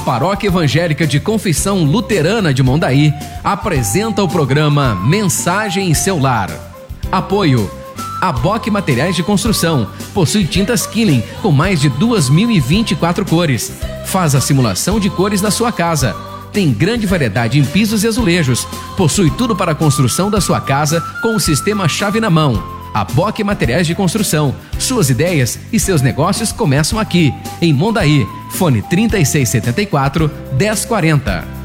Paróquia Evangélica de Confissão Luterana de Mondaí apresenta o programa Mensagem em Seu Lar. Apoio: Aboque Materiais de Construção. Possui tintas Killing com mais de 2.024 cores. Faz a simulação de cores na sua casa. Tem grande variedade em pisos e azulejos. Possui tudo para a construção da sua casa com o sistema chave na mão. Aboque Materiais de Construção. Suas ideias e seus negócios começam aqui, em Mondaí. Fone 3674-1040.